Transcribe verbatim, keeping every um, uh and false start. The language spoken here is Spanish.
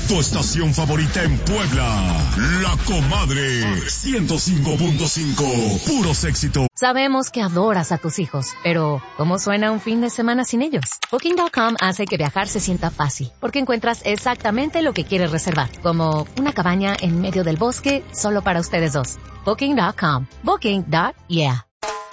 Tu estación favorita en Puebla. La Comadre. ciento cinco punto cinco. Puros éxitos. Sabemos que adoras a tus hijos, pero ¿cómo suena un fin de semana sin ellos? Booking punto com hace que viajar se sienta fácil, porque encuentras exactamente lo que quieres reservar, como una cabaña en medio del bosque solo para ustedes dos. Booking punto com. Booking. Yeah.